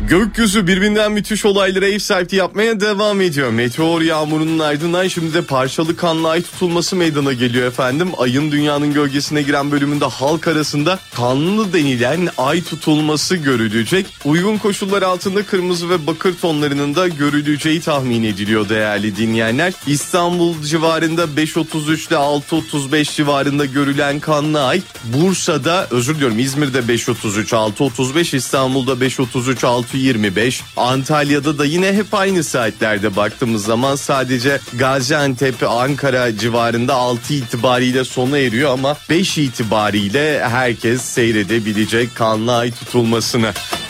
Gökyüzü birbirinden müthiş olaylara ev sahipliği yapmaya devam ediyor. Meteor yağmurunun ardından şimdi de parçalı kanlı ay tutulması meydana geliyor efendim. Ayın dünyanın gölgesine giren bölümünde halk arasında kanlı denilen ay tutulması görülecek. Uygun koşullar altında kırmızı ve bakır tonlarının da görüleceği tahmin ediliyor değerli dinleyenler. İstanbul civarında 5.33 ile 6.35 civarında görülen kanlı ay. Bursa'da İzmir'de 5.33 6.35, İstanbul'da 5.33 6.25, Antalya'da da yine hep aynı saatlerde baktığımız zaman sadece Gaziantep, Ankara civarında 6 itibariyle sona eriyor ama 5 itibariyle herkes seyredebilecek kanlı ay tutulmasını.